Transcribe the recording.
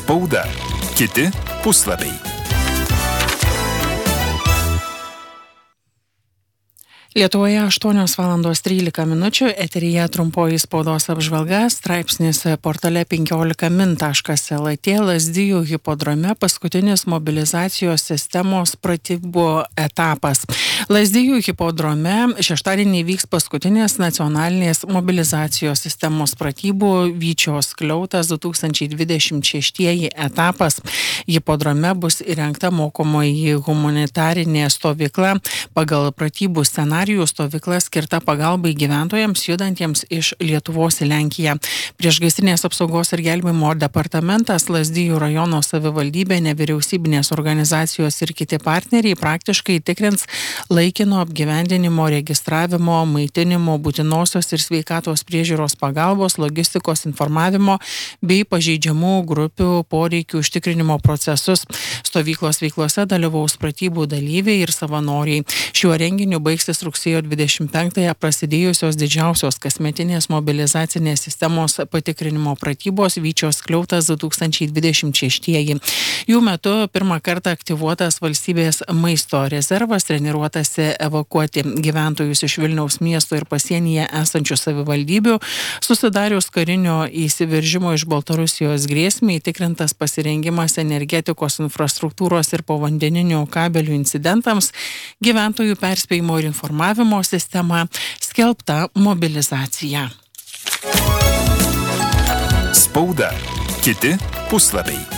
Spauda. Kiti puslapiai. Lietuvoje 8:13, eteryje trumpoji spaudos apžvalga, straipsnis portale 15min.lt. Lazdijų hipodrome paskutinis mobilizacijos sistemos pratybų etapas. Lazdijų hipodrome šeštadienį vyks paskutinės nacionalinės mobilizacijos sistemos pratybų Vyčios skliautas 2026 etapas. Hipodrome bus įrengta mokomoji humanitarinė stovykla. Pagal pratybų scenarijų stovykla skirta pagalbai gyventojams judantiems iš Lietuvos į Lenkiją. Priešgaisrinės apsaugos ir gelbėjimo departamentas, Lazdijų rajono savivaldybė, nevyriausybinės organizacijos ir kiti partneriai praktiškai tikrins laikino apgyvendinimo, registravimo, maitinimo, būtinosios ir sveikatos priežiūros pagalbos, logistikos informavimo bei pažeidžiamų grupių poreikių užtikrinimo procesus. Stovyklos veiklose dalyvaus pratybų dalyviai ir savanoriai. Šiuo renginiu baigsis rugsėjo 25-ąją prasidėjusios didžiausios kasmetinės mobilizacinės sistemos patikrinimo pratybos Vyčios skliautas 2026. Jų metu pirmą kartą aktyvuotas valstybės maisto rezervas, treniruotasi evakuoti gyventojus iš Vilniaus miesto ir pasienyje esančių savivaldybių, susidarius karinio įsiveržimo iš Baltarusijos grėsmei, tikrintas pasirengimas energetikos infrastruktūros ir povandeninių kabelių incidentams, gyventojų perspėjimo ir informavimo sistema, skelbta mobilizacija. Spauda. Kiti puslapiai.